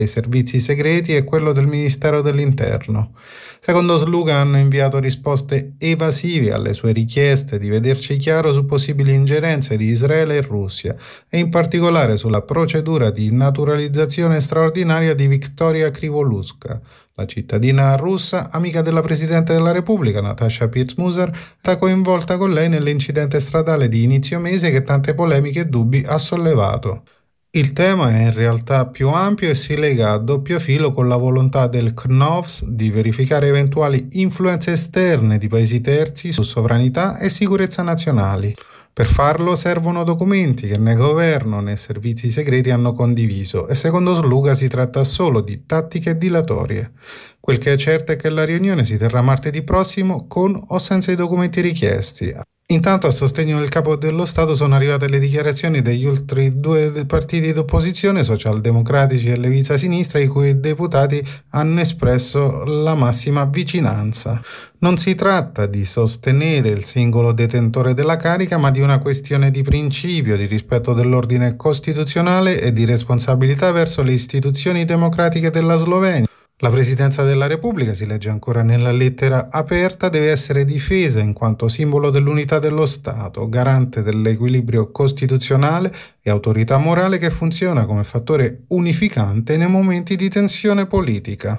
dei servizi segreti e quello del Ministero dell'Interno. Secondo Sluga hanno inviato risposte evasive alle sue richieste di vederci chiaro su possibili ingerenze di Israele e Russia e in particolare sulla procedura di naturalizzazione straordinaria di Viktoria Krivoluska, la cittadina russa, amica della Presidente della Repubblica, Natasha Pirc-Musar, sta coinvolta con lei nell'incidente stradale di inizio mese che tante polemiche e dubbi ha sollevato. Il tema è in realtà più ampio e si lega a doppio filo con la volontà del CNOVS di verificare eventuali influenze esterne di paesi terzi su sovranità e sicurezza nazionali. Per farlo servono documenti che né governo né servizi segreti hanno condiviso e secondo Sluga si tratta solo di tattiche dilatorie. Quel che è certo è che la riunione si terrà martedì prossimo con o senza i documenti richiesti. Intanto a sostegno del capo dello Stato sono arrivate le dichiarazioni degli altri due partiti d'opposizione, socialdemocratici e Leviza Sinistra, i cui deputati hanno espresso la massima vicinanza. Non si tratta di sostenere il singolo detentore della carica, ma di una questione di principio, di rispetto dell'ordine costituzionale e di responsabilità verso le istituzioni democratiche della Slovenia. La Presidenza della Repubblica, si legge ancora nella lettera aperta, deve essere difesa in quanto simbolo dell'unità dello Stato, garante dell'equilibrio costituzionale e autorità morale che funziona come fattore unificante nei momenti di tensione politica.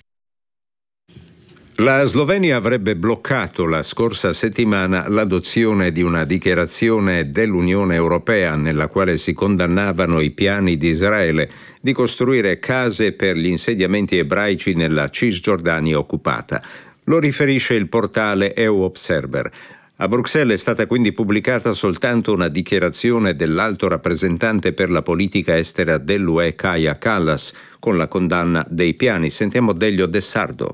La Slovenia avrebbe bloccato la scorsa settimana l'adozione di una dichiarazione dell'Unione Europea nella quale si condannavano i piani di Israele di costruire case per gli insediamenti ebraici nella Cisgiordania occupata. Lo riferisce il portale EU Observer. A Bruxelles è stata quindi pubblicata soltanto una dichiarazione dell'alto rappresentante per la politica estera dell'UE, Kaja Kallas, con la condanna dei piani. Sentiamo Delio Dessardo.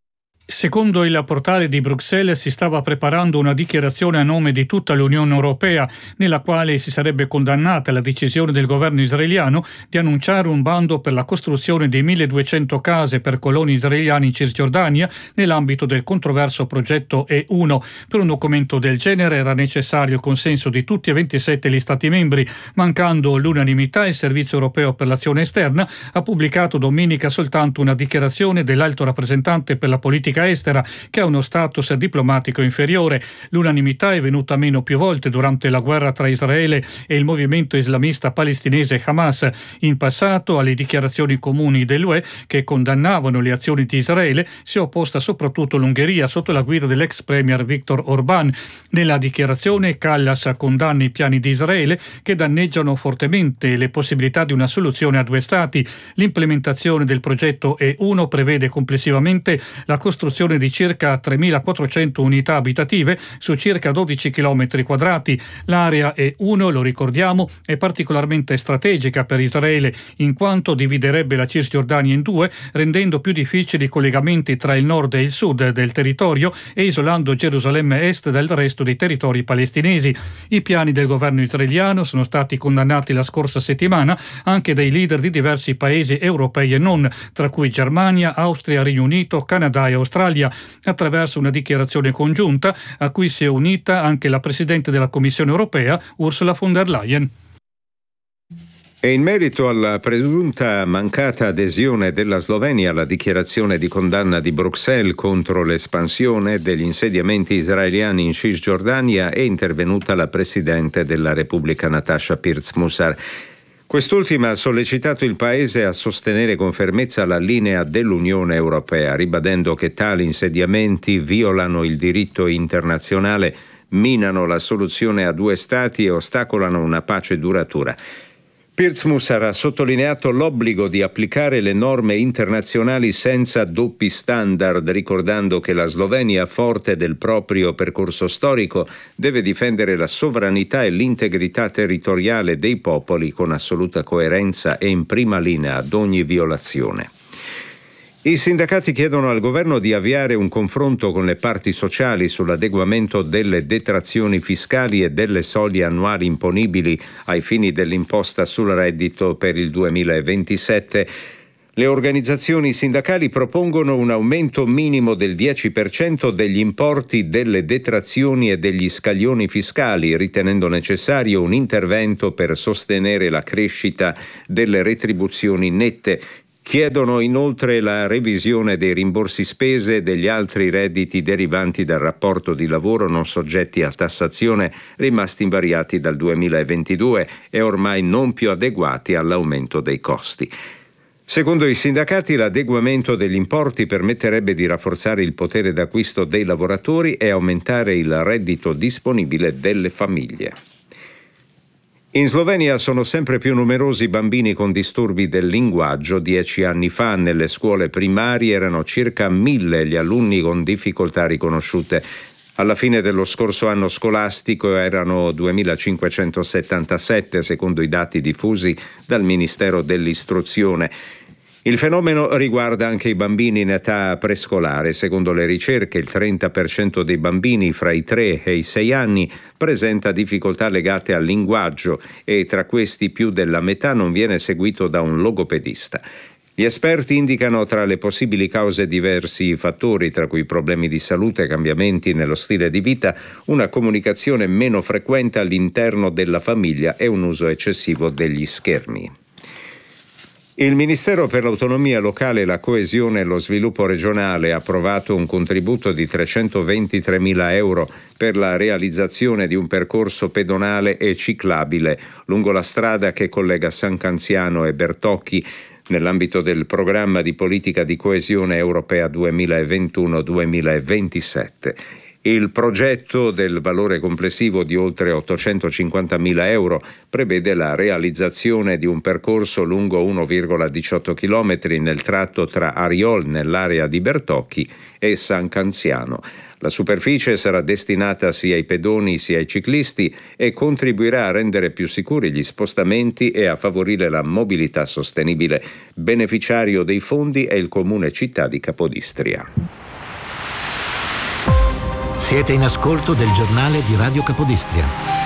Secondo il portale di Bruxelles si stava preparando una dichiarazione a nome di tutta l'Unione Europea nella quale si sarebbe condannata la decisione del governo israeliano di annunciare un bando per la costruzione di 1200 case per coloni israeliani in Cisgiordania nell'ambito del controverso progetto E1. Per un documento del genere era necessario il consenso di tutti e 27 gli Stati membri. Mancando l'unanimità, il Servizio Europeo per l'Azione Esterna ha pubblicato domenica soltanto una dichiarazione dell'alto rappresentante per la politica estera che ha uno status diplomatico inferiore. L'unanimità è venuta meno più volte durante la guerra tra Israele e il movimento islamista palestinese Hamas. In passato alle dichiarazioni comuni dell'UE che condannavano le azioni di Israele si è opposta soprattutto l'Ungheria sotto la guida dell'ex premier Viktor Orbán. Nella dichiarazione Kallas condanna i piani di Israele che danneggiano fortemente le possibilità di una soluzione a due stati. L'implementazione del progetto E1 prevede complessivamente la costruzione di circa 3.400 unità abitative su circa 12 km quadrati. L'area E1, lo ricordiamo, è particolarmente strategica per Israele in quanto dividerebbe la Cisgiordania in due, rendendo più difficili i collegamenti tra il nord e il sud del territorio e isolando Gerusalemme Est dal resto dei territori palestinesi. I piani del governo israeliano sono stati condannati la scorsa settimana anche dai leader di diversi paesi europei e non, tra cui Germania, Austria, Regno Unito, Canada e Australia, attraverso una dichiarazione congiunta a cui si è unita anche la Presidente della Commissione europea, Ursula von der Leyen. E in merito alla presunta mancata adesione della Slovenia alla dichiarazione di condanna di Bruxelles contro l'espansione degli insediamenti israeliani in Cisgiordania è intervenuta la Presidente della Repubblica Natasha Pirc-Musar. Quest'ultima ha sollecitato il Paese a sostenere con fermezza la linea dell'Unione Europea, ribadendo che tali insediamenti violano il diritto internazionale, minano la soluzione a due stati e ostacolano una pace duratura. Pirc-Musar ha sottolineato l'obbligo di applicare le norme internazionali senza doppi standard, ricordando che la Slovenia, forte del proprio percorso storico, deve difendere la sovranità e l'integrità territoriale dei popoli con assoluta coerenza e in prima linea ad ogni violazione. I sindacati chiedono al governo di avviare un confronto con le parti sociali sull'adeguamento delle detrazioni fiscali e delle soglie annuali imponibili ai fini dell'imposta sul reddito per il 2027. Le organizzazioni sindacali propongono un aumento minimo del 10% degli importi delle detrazioni e degli scaglioni fiscali, ritenendo necessario un intervento per sostenere la crescita delle retribuzioni nette. Chiedono inoltre la revisione dei rimborsi spese e degli altri redditi derivanti dal rapporto di lavoro non soggetti a tassazione, rimasti invariati dal 2022 e ormai non più adeguati all'aumento dei costi. Secondo i sindacati, l'adeguamento degli importi permetterebbe di rafforzare il potere d'acquisto dei lavoratori e aumentare il reddito disponibile delle famiglie. In Slovenia sono sempre più numerosi i bambini con disturbi del linguaggio. 10 anni fa nelle scuole primarie erano circa 1.000 gli alunni con difficoltà riconosciute. Alla fine dello scorso anno scolastico erano 2.577 secondo i dati diffusi dal Ministero dell'Istruzione. Il fenomeno riguarda anche i bambini in età prescolare. Secondo le ricerche, il 30% dei bambini fra i 3 e i 6 anni presenta difficoltà legate al linguaggio e tra questi più della metà non viene seguito da un logopedista. Gli esperti indicano tra le possibili cause diversi fattori, tra cui problemi di salute, cambiamenti nello stile di vita, una comunicazione meno frequente all'interno della famiglia e un uso eccessivo degli schermi. Il Ministero per l'Autonomia Locale, la Coesione e lo Sviluppo Regionale ha approvato un contributo di 323.000 euro per la realizzazione di un percorso pedonale e ciclabile lungo la strada che collega San Canziano e Bertocchi nell'ambito del programma di politica di coesione europea 2021-2027. Il progetto, del valore complessivo di oltre 850.000 euro, prevede la realizzazione di un percorso lungo 1,18 km nel tratto tra Ariol, nell'area di Bertocchi, e San Canziano. La superficie sarà destinata sia ai pedoni sia ai ciclisti e contribuirà a rendere più sicuri gli spostamenti e a favorire la mobilità sostenibile. Beneficiario dei fondi è il comune città di Capodistria. Siete in ascolto del giornale di Radio Capodistria.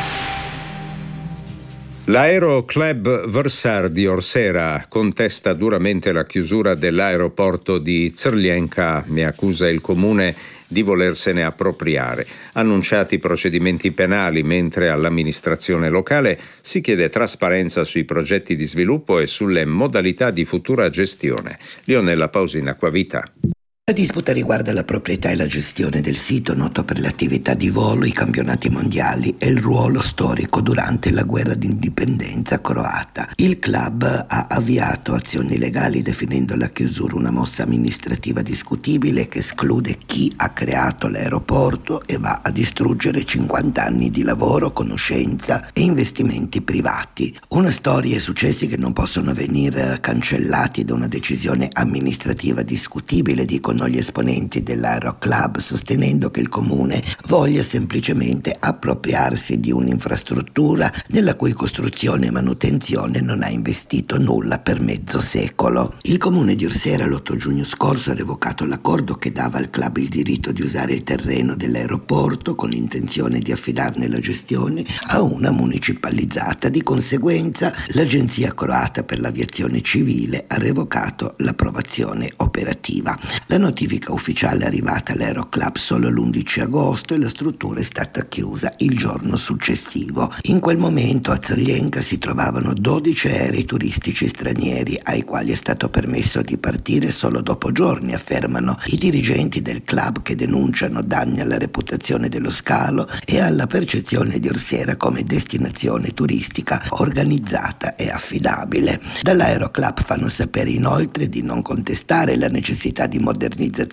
L'Aero Club Vrsar di Orsera contesta duramente la chiusura dell'aeroporto di Crljenka, ne accusa il comune di volersene appropriare. Annunciati procedimenti penali, mentre all'amministrazione locale si chiede trasparenza sui progetti di sviluppo e sulle modalità di futura gestione. Lionella Pausina, Acquavita. La disputa riguarda la proprietà e la gestione del sito noto per l'attività di volo, i campionati mondiali e il ruolo storico durante la guerra d'indipendenza croata. Il club ha avviato azioni legali definendo la chiusura una mossa amministrativa discutibile che esclude chi ha creato l'aeroporto e va a distruggere 50 anni di lavoro, conoscenza e investimenti privati. Una storia e successi che non possono venire cancellati da una decisione amministrativa discutibile, dicono gli esponenti dell'Aero Club, sostenendo che il comune voglia semplicemente appropriarsi di un'infrastruttura nella cui costruzione e manutenzione non ha investito nulla per mezzo secolo. Il comune di Orsera l'8 giugno scorso ha revocato l'accordo che dava al club il diritto di usare il terreno dell'aeroporto con l'intenzione di affidarne la gestione a una municipalizzata. Di conseguenza l'Agenzia croata per l'aviazione civile ha revocato l'approvazione operativa. La notifica ufficiale è arrivata all'Aero Club solo l'11 agosto e la struttura è stata chiusa il giorno successivo. In quel momento a Crljenka si trovavano 12 aerei turistici stranieri ai quali è stato permesso di partire solo dopo giorni, affermano i dirigenti del club, che denunciano danni alla reputazione dello scalo e alla percezione di Orsera come destinazione turistica organizzata e affidabile. Dall'Aero Club fanno sapere inoltre di non contestare la necessità di modernizzazione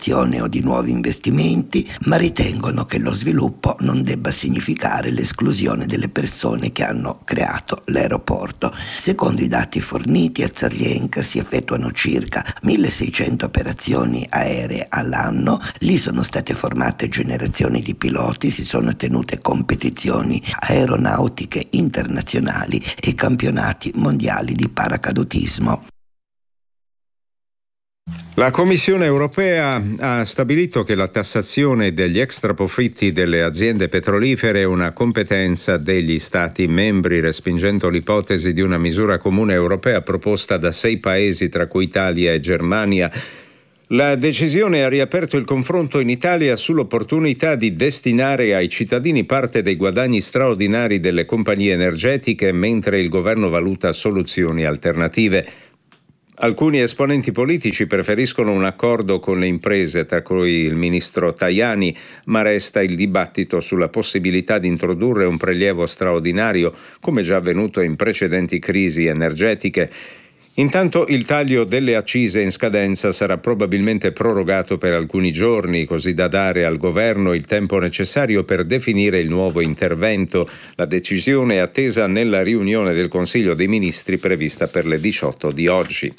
o di nuovi investimenti, ma ritengono che lo sviluppo non debba significare l'esclusione delle persone che hanno creato l'aeroporto. Secondo i dati forniti, a Crljenka si effettuano circa 1.600 operazioni aeree all'anno, lì sono state formate generazioni di piloti, si sono tenute competizioni aeronautiche internazionali e campionati mondiali di paracadutismo. La Commissione europea ha stabilito che la tassazione degli extraprofitti delle aziende petrolifere è una competenza degli Stati membri, respingendo l'ipotesi di una misura comune europea proposta da 6 paesi, tra cui Italia e Germania. La decisione ha riaperto il confronto in Italia sull'opportunità di destinare ai cittadini parte dei guadagni straordinari delle compagnie energetiche, mentre il governo valuta soluzioni alternative. Alcuni esponenti politici preferiscono un accordo con le imprese, tra cui il ministro Tajani, ma resta il dibattito sulla possibilità di introdurre un prelievo straordinario, come già avvenuto in precedenti crisi energetiche. Intanto il taglio delle accise in scadenza sarà probabilmente prorogato per alcuni giorni, così da dare al governo il tempo necessario per definire il nuovo intervento. La decisione è attesa nella riunione del Consiglio dei Ministri prevista per le 18 di oggi.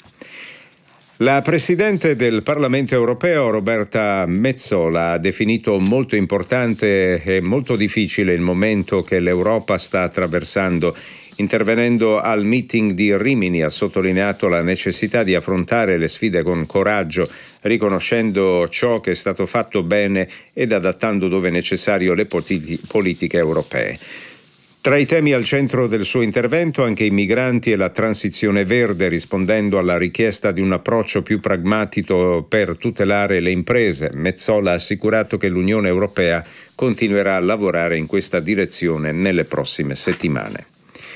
La Presidente del Parlamento europeo, Roberta Metsola, ha definito molto importante e molto difficile il momento che l'Europa sta attraversando. Intervenendo al meeting di Rimini ha sottolineato la necessità di affrontare le sfide con coraggio, riconoscendo ciò che è stato fatto bene ed adattando dove necessario le politiche europee. Tra i temi al centro del suo intervento anche i migranti e la transizione verde, rispondendo alla richiesta di un approccio più pragmatico per tutelare le imprese. Metsola ha assicurato che l'Unione Europea continuerà a lavorare in questa direzione nelle prossime settimane.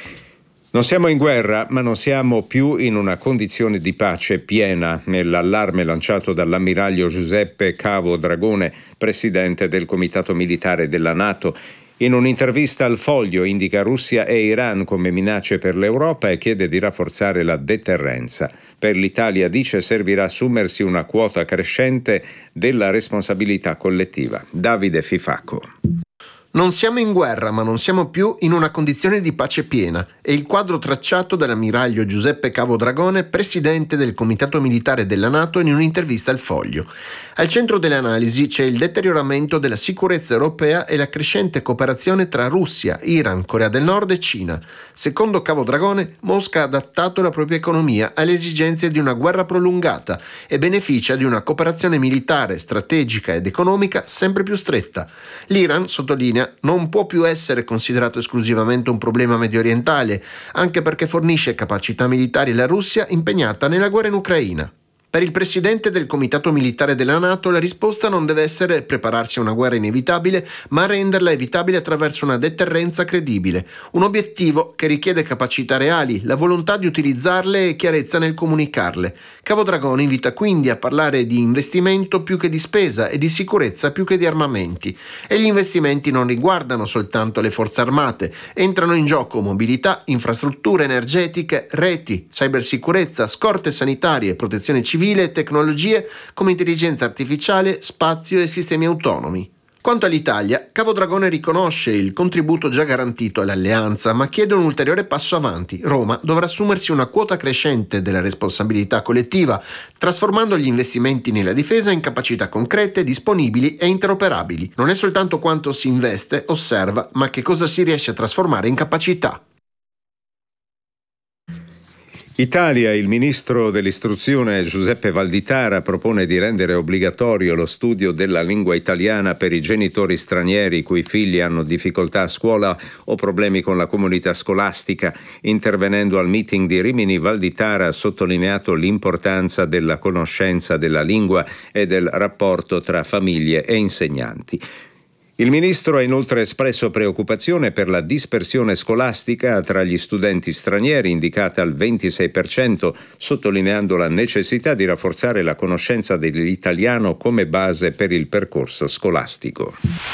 Non siamo in guerra, ma non siamo più in una condizione di pace piena, nell'allarme lanciato dall'ammiraglio Giuseppe Cavo Dragone, presidente del Comitato Militare della NATO. In un'intervista al Foglio indica Russia e Iran come minacce per l'Europa e chiede di rafforzare la deterrenza. Per l'Italia, dice, servirà assumersi una quota crescente della responsabilità collettiva. Davide Fifacco. Non siamo in guerra, ma non siamo più in una condizione di pace piena. È il quadro tracciato dall'ammiraglio Giuseppe Cavo Dragone, presidente del Comitato Militare della NATO, in un'intervista al Foglio. Al centro delle analisi c'è il deterioramento della sicurezza europea e la crescente cooperazione tra Russia, Iran, Corea del Nord e Cina. Secondo Cavo Dragone, Mosca ha adattato la propria economia alle esigenze di una guerra prolungata e beneficia di una cooperazione militare, strategica ed economica sempre più stretta. L'Iran, sottolinea, non può più essere considerato esclusivamente un problema mediorientale, anche perché fornisce capacità militari alla Russia impegnata nella guerra in Ucraina. Per il presidente del Comitato Militare della NATO la risposta non deve essere prepararsi a una guerra inevitabile, ma renderla evitabile attraverso una deterrenza credibile, un obiettivo che richiede capacità reali, la volontà di utilizzarle e chiarezza nel comunicarle. Cavo Dragone invita quindi a parlare di investimento più che di spesa e di sicurezza più che di armamenti. E gli investimenti non riguardano soltanto le forze armate, entrano in gioco mobilità, infrastrutture energetiche, reti, cybersicurezza, scorte sanitarie, protezione civile e tecnologie come intelligenza artificiale, spazio e sistemi autonomi. Quanto all'Italia, Cavo Dragone riconosce il contributo già garantito all'alleanza, ma chiede un ulteriore passo avanti. Roma dovrà assumersi una quota crescente della responsabilità collettiva, trasformando gli investimenti nella difesa in capacità concrete, disponibili e interoperabili. Non è soltanto quanto si investe, osserva, ma che cosa si riesce a trasformare in capacità. Italia, il ministro dell'istruzione Giuseppe Valditara propone di rendere obbligatorio lo studio della lingua italiana per i genitori stranieri cui figli hanno difficoltà a scuola o problemi con la comunità scolastica. Intervenendo al meeting di Rimini, Valditara ha sottolineato l'importanza della conoscenza della lingua e del rapporto tra famiglie e insegnanti. Il ministro ha inoltre espresso preoccupazione per la dispersione scolastica tra gli studenti stranieri, indicata al 26%, sottolineando la necessità di rafforzare la conoscenza dell'italiano come base per il percorso scolastico.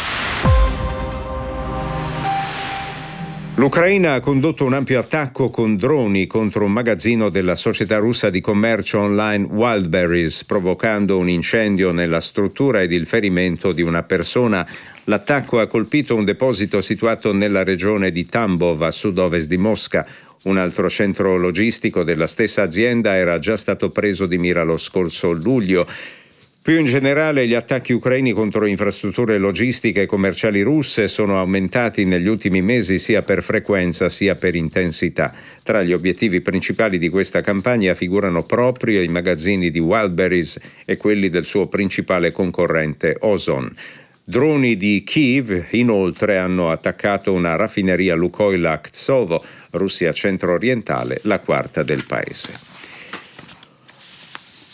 L'Ucraina ha condotto un ampio attacco con droni contro un magazzino della società russa di commercio online Wildberries, provocando un incendio nella struttura ed il ferimento di una persona. L'attacco ha colpito un deposito situato nella regione di Tambov, a sud-ovest di Mosca. Un altro centro logistico della stessa azienda era già stato preso di mira lo scorso luglio. Più in generale, gli attacchi ucraini contro infrastrutture logistiche e commerciali russe sono aumentati negli ultimi mesi sia per frequenza sia per intensità. Tra gli obiettivi principali di questa campagna figurano proprio i magazzini di Wildberries e quelli del suo principale concorrente Ozon. Droni di Kiev, inoltre, hanno attaccato una raffineria Lukoil a Ktsovo, Russia centro-orientale, la quarta del paese.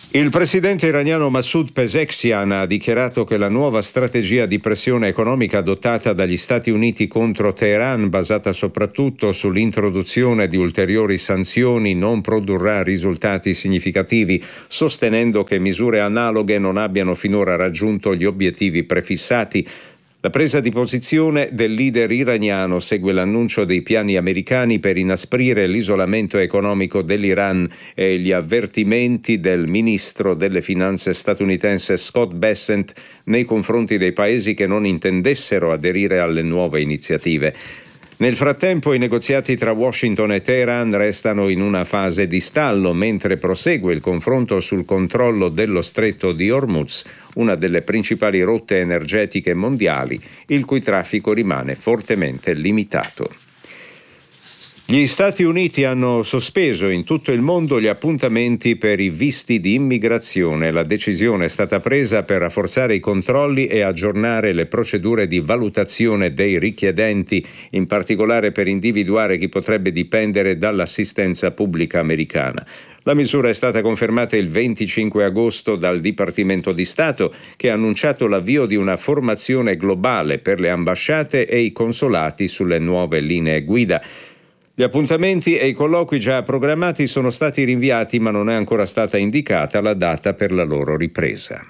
Il presidente iraniano Masoud Pezeshkian ha dichiarato che la nuova strategia di pressione economica adottata dagli Stati Uniti contro Teheran, basata soprattutto sull'introduzione di ulteriori sanzioni, non produrrà risultati significativi, sostenendo che misure analoghe non abbiano finora raggiunto gli obiettivi prefissati. La presa di posizione del leader iraniano segue l'annuncio dei piani americani per inasprire l'isolamento economico dell'Iran e gli avvertimenti del ministro delle finanze statunitense Scott Bessent nei confronti dei paesi che non intendessero aderire alle nuove iniziative. Nel frattempo i negoziati tra Washington e Teheran restano in una fase di stallo, mentre prosegue il confronto sul controllo dello stretto di Hormuz, una delle principali rotte energetiche mondiali, il cui traffico rimane fortemente limitato. Gli Stati Uniti hanno sospeso in tutto il mondo gli appuntamenti per i visti di immigrazione. La decisione è stata presa per rafforzare i controlli e aggiornare le procedure di valutazione dei richiedenti, in particolare per individuare chi potrebbe dipendere dall'assistenza pubblica americana. La misura è stata confermata il 25 agosto dal Dipartimento di Stato, che ha annunciato l'avvio di una formazione globale per le ambasciate e i consolati sulle nuove linee guida. Gli appuntamenti e i colloqui già programmati sono stati rinviati, ma non è ancora stata indicata la data per la loro ripresa.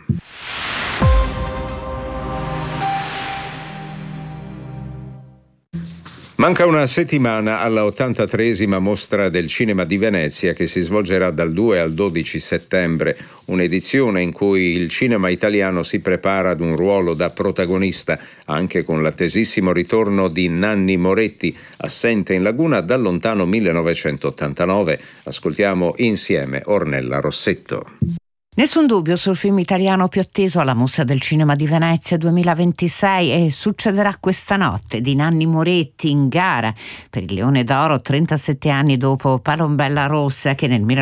Manca una settimana alla 83esima Mostra del Cinema di Venezia, che si svolgerà dal 2 al 12 settembre, un'edizione in cui il cinema italiano si prepara ad un ruolo da protagonista, anche con l'attesissimo ritorno di Nanni Moretti, assente in Laguna dal lontano 1989. Ascoltiamo insieme Ornella Rossetto. Nessun dubbio sul film italiano più atteso alla Mostra del Cinema di Venezia 2026 e succederà questa notte. Di Nanni Moretti in gara per il Leone d'Oro 37 anni dopo Palombella Rossa, che nel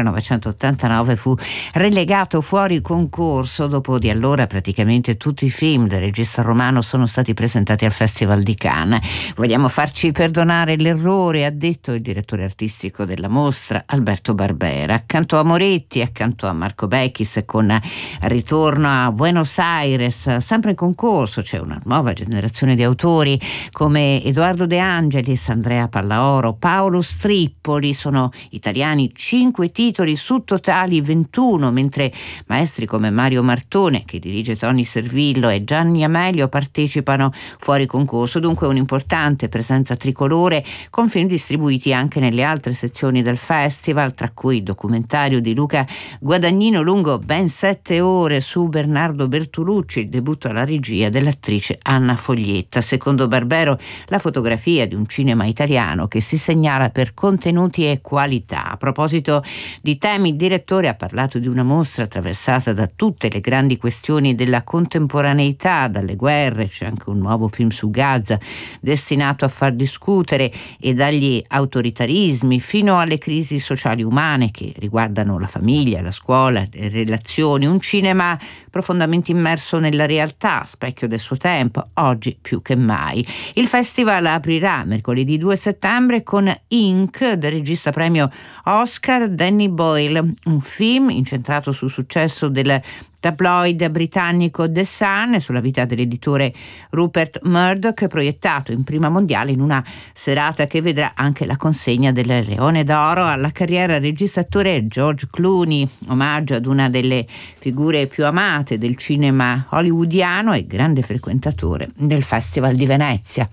1989 fu relegato fuori concorso. Dopo di allora praticamente tutti i film del regista romano sono stati presentati al Festival di Cannes. Vogliamo farci perdonare l'errore, ha detto il direttore artistico della mostra Alberto Barbera. Accanto a Moretti, accanto a Marco Bechis, con ritorno a Buenos Aires, sempre in concorso c'è una nuova generazione di autori come Edoardo De Angelis, Andrea Pallaoro, Paolo Strippoli. Sono italiani 5 titoli su totali 21, mentre maestri come Mario Martone, che dirige Tony Servillo, e Gianni Amelio partecipano fuori concorso. Dunque un'importante presenza tricolore, con film distribuiti anche nelle altre sezioni del festival, tra cui il documentario di Luca Guadagnino lungo ben 7 ore su Bernardo Bertolucci, il debutto alla regia dell'attrice Anna Foglietta. Secondo Barbero, la fotografia di un cinema italiano che si segnala per contenuti e qualità. A proposito di temi, il direttore ha parlato di una mostra attraversata da tutte le grandi questioni della contemporaneità, dalle guerre, c'è anche un nuovo film su Gaza destinato a far discutere, e dagli autoritarismi fino alle crisi sociali umane che riguardano la famiglia, la scuola, le relazioni. Un cinema profondamente immerso nella realtà, specchio del suo tempo, oggi più che mai. Il festival aprirà mercoledì 2 settembre con Ink del regista premio Oscar Danny Boyle, un film incentrato sul successo del tabloid britannico The Sun e sulla vita dell'editore Rupert Murdoch, proiettato in prima mondiale in una serata che vedrà anche la consegna del Leone d'Oro alla carriera regista-attore George Clooney, omaggio ad una delle figure più amate del cinema hollywoodiano e grande frequentatore del Festival di Venezia.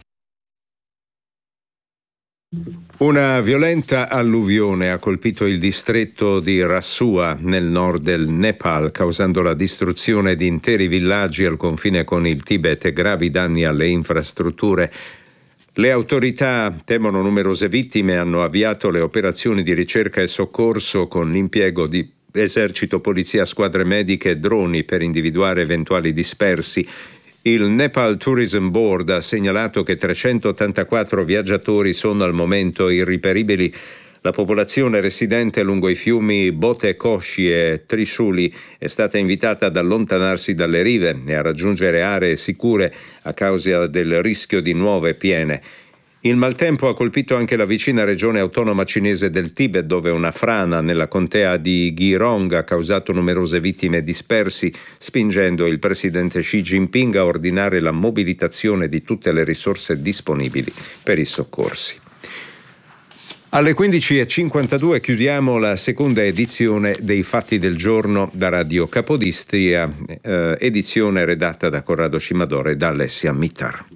Una violenta alluvione ha colpito il distretto di Rasua nel nord del Nepal, causando la distruzione di interi villaggi al confine con il Tibet e gravi danni alle infrastrutture. Le autorità temono numerose vittime e hanno avviato le operazioni di ricerca e soccorso con l'impiego di esercito, polizia, squadre mediche e droni per individuare eventuali dispersi. Il Nepal Tourism Board ha segnalato che 384 viaggiatori sono al momento irreperibili. La popolazione residente lungo i fiumi Botekoshi e Trishuli è stata invitata ad allontanarsi dalle rive e a raggiungere aree sicure a causa del rischio di nuove piene. Il maltempo ha colpito anche la vicina regione autonoma cinese del Tibet, dove una frana nella contea di Gyeong ha causato numerose vittime e dispersi, spingendo il presidente Xi Jinping a ordinare la mobilitazione di tutte le risorse disponibili per i soccorsi. Alle 15:52 chiudiamo la seconda edizione dei Fatti del Giorno da Radio Capodistria, edizione redatta da Corrado Scimadore e da Alessia Mittar.